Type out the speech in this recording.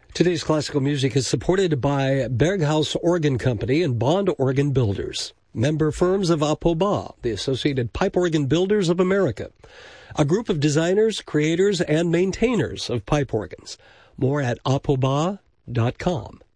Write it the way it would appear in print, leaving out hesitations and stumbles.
Today's classical music is supported by Berghaus Organ Company and Bond Organ Builders, member firms of APOBA, the Associated Pipe Organ Builders of America, a group of designers, creators, and maintainers of pipe organs. More at apoba.com.